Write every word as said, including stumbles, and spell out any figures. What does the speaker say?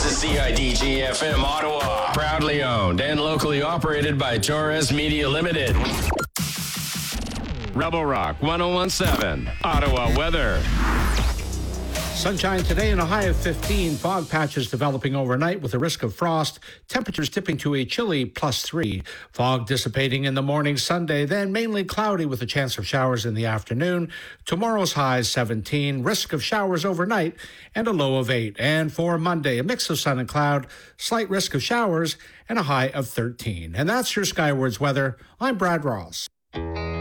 is C I D G F M Ottawa. Proudly owned and locally operated by Torres Media Limited. Rebel Rock one oh one point seven. Ottawa weather. Sunshine today and a high of fifteen. Fog patches developing overnight with a risk of frost. Temperatures dipping to a chilly plus three. Fog dissipating in the morning Sunday, then mainly cloudy with a chance of showers in the afternoon. Tomorrow's high seventeen. Risk of showers overnight and a low of eight. And for Monday, a mix of sun and cloud, slight risk of showers and a high of thirteen. And that's your Skywards weather. I'm Brad Ross.